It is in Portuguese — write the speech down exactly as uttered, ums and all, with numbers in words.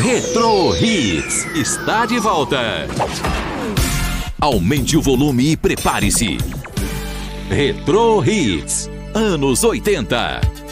Retro Hits está de volta. Aumente o volume e prepare-se. Retro Hits, anos oitenta.